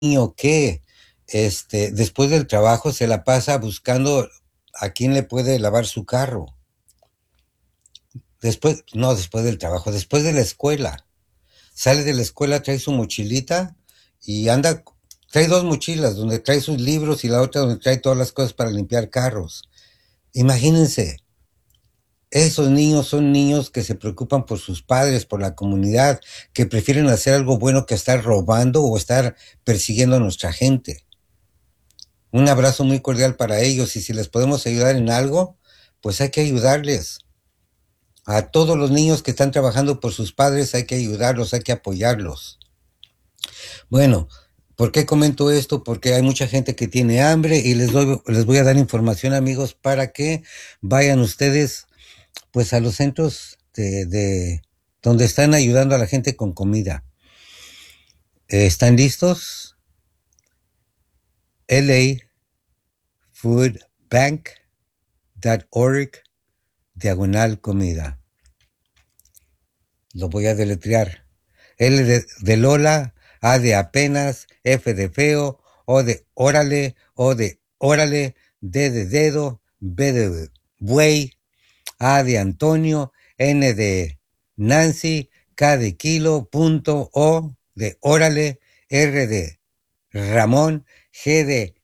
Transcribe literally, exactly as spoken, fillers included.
niño que este, después del trabajo se la pasa buscando a quién le puede lavar su carro. Después, no, después del trabajo, después de la escuela. Sale de la escuela, trae su mochilita y anda, trae dos mochilas, donde trae sus libros y la otra donde trae todas las cosas para limpiar carros. Imagínense, esos niños son niños que se preocupan por sus padres, por la comunidad, que prefieren hacer algo bueno que estar robando o estar persiguiendo a nuestra gente. Un abrazo muy cordial para ellos y si les podemos ayudar en algo, pues hay que ayudarles. A todos los niños que están trabajando por sus padres hay que ayudarlos, hay que apoyarlos. Bueno, ¿por qué comento esto? Porque hay mucha gente que tiene hambre y les doy, les voy a dar información, amigos, para que vayan ustedes pues a los centros de, de donde están ayudando a la gente con comida. Eh, ¿Están listos? L A food bank punto org diagonal comida. Lo voy a deletrear. L de, de Lola, A de apenas, F de feo, O de órale, O de órale, D de dedo, B de buey, A de Antonio, N de Nancy, K de kilo, punto, O de órale, R de Ramón, G de